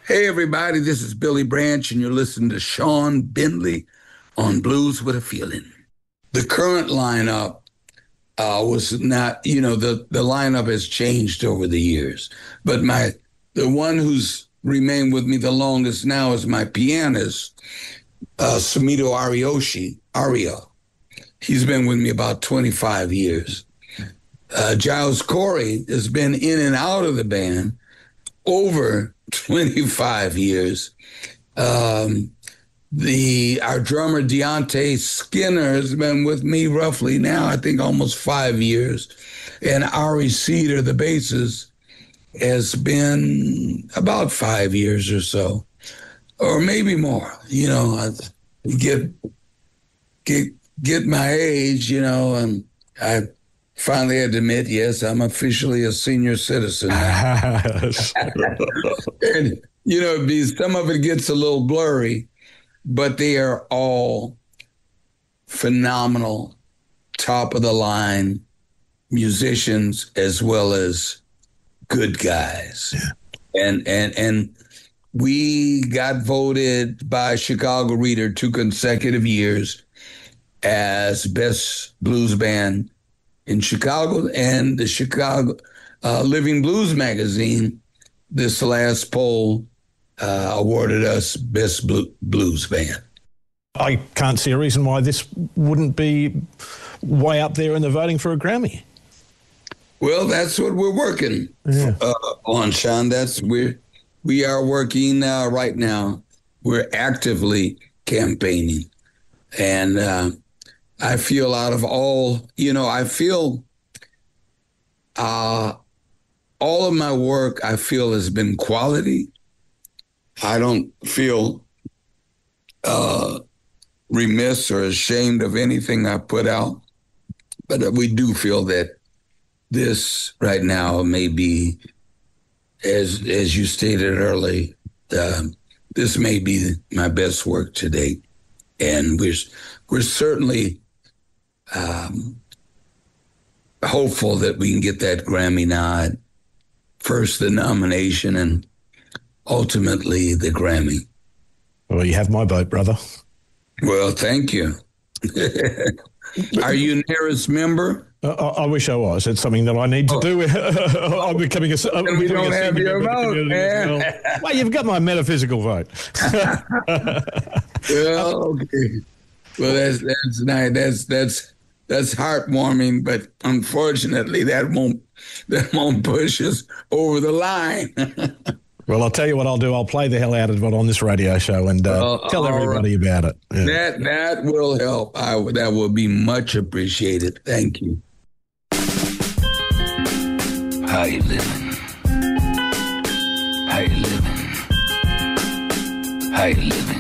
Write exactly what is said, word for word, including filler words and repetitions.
Hey, everybody, this is Billy Branch, and you're listening to Sean Bentley on Blues with a Feeling. The current lineup uh, was not, you know, the, the lineup has changed over the years. But my the one who's remained with me the longest now is my pianist, uh, Sumito Ariyoshi, Aria. He's been with me about twenty-five years. Uh, Giles Corey has been in and out of the band over twenty-five years. Um, the our drummer Deontay Skinner has been with me roughly now, I think, almost five years, and Ari Cedar, the bassist, has been about five years or so, or maybe more. You know, I get get get my age, you know, and I finally had to admit, yes, I'm officially a senior citizen now. And, you know, some of it gets a little blurry, but they are all phenomenal, top of the line musicians as well as good guys. Yeah. And and and we got voted by Chicago Reader two consecutive years as best blues band in Chicago, and the Chicago uh, Living Blues magazine, this last poll, uh, awarded us best blue, blues band. I can't see a reason why this wouldn't be way up there in the voting for a Grammy. Well, that's what we're working yeah. uh, on, Sean. That's we're we are working uh, right now. We're actively campaigning, and uh, I feel out of all, you know, I feel uh, all of my work, I feel, has been quality. I don't feel uh, remiss or ashamed of anything I put out, but we do feel that this right now may be, as as you stated early, uh, this may be my best work to date, and we're we're certainly Um, hopeful that we can get that Grammy nod, first the nomination and ultimately the Grammy. Well, you have my vote, brother. Well, thank you. Are you a nearest member? Uh, I, I wish I was. It's something that I need to oh. do. I'm becoming a. I'm we becoming don't a have your vote, man. Well. well, you've got my metaphysical vote. Well, okay. Well, that's that's nice. That's that's. That's heartwarming, but unfortunately, that won't that won't push us over the line. Well, I'll tell you what I'll do. I'll play the hell out of it on this radio show and uh, uh, tell everybody right. about it. Yeah. That that will help. I, that will be much appreciated. Thank you. How you living? How you living? How you living?